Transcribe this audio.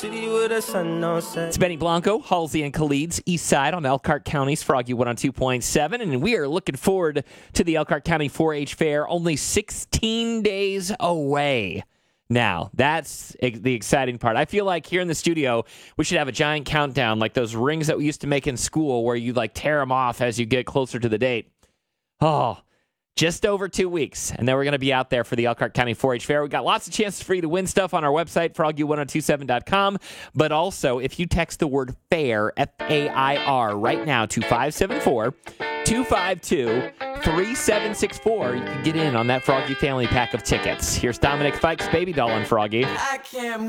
city with a sun no set. It's Benny Blanco, Halsey and Khalid's East Side on Elkhart County's Froggy 102.7, and we are looking forward to the Elkhart County 4-H Fair, only 16 days away. Now, that's the exciting part. I feel like here in the studio, we should have a giant countdown, like those rings that we used to make in school where you like tear them off as you get closer to the date. Oh, just over 2 weeks, and then we're going to be out there for the Elkhart County 4-H Fair. We've got lots of chances for you to win stuff on our website, froggy1027.com, but also if you text the word FAIR, F-A-I-R, right now to 574-252-3764, you can get in on that Froggy family pack of tickets. Here's Dominic Fike's Baby Doll and Froggy. I can't